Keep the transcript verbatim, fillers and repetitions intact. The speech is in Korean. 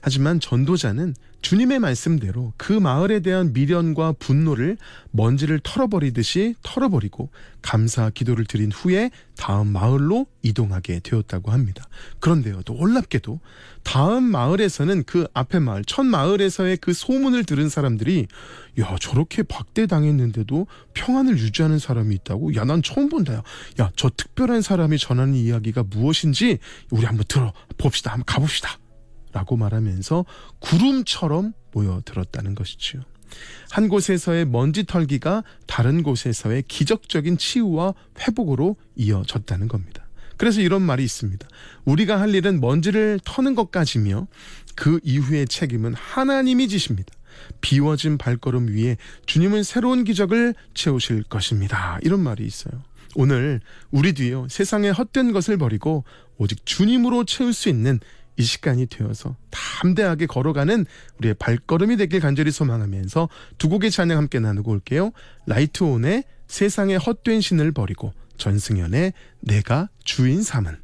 하지만 전도자는 주님의 말씀대로 그 마을에 대한 미련과 분노를 먼지를 털어버리듯이 털어버리고 감사 기도를 드린 후에 다음 마을로 이동하게 되었다고 합니다. 그런데요, 놀랍게도 다음 마을에서는 그 앞에 마을, 첫 마을에서의 그 소문을 들은 사람들이 야, 저렇게 박대당했는데도 평안을 유지하는 사람이 있다고? 야, 난 처음 본다. 야, 야, 저 특별한 사람이 전하는 이야기가 무엇인지 우리 한번 들어봅시다. 한번 가봅시다. 라고 말하면서 구름처럼 모여들었다는 것이지요. 한 곳에서의 먼지 털기가 다른 곳에서의 기적적인 치유와 회복으로 이어졌다는 겁니다. 그래서 이런 말이 있습니다. 우리가 할 일은 먼지를 터는 것까지며 그 이후의 책임은 하나님이 지십니다. 비워진 발걸음 위에 주님은 새로운 기적을 채우실 것입니다. 이런 말이 있어요. 오늘 우리도요, 세상의 헛된 것을 버리고 오직 주님으로 채울 수 있는 이 시간이 되어서 담대하게 걸어가는 우리의 발걸음이 되길 간절히 소망하면서 두 곡의 찬양 함께 나누고 올게요. 라이트온의 세상의 헛된 신을 버리고, 전승연의 내가 주인 삼은.